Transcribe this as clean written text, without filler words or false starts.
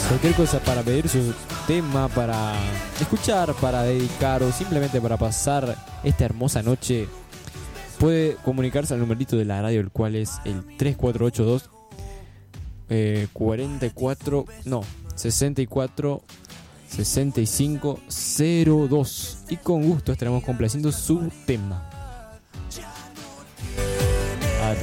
Cualquier cosa para pedir su tema, para escuchar, para dedicar o simplemente para pasar esta hermosa noche, puede comunicarse al numerito de la radio, el cual es el 3482 64 65 02, y con gusto estaremos complaciendo su tema.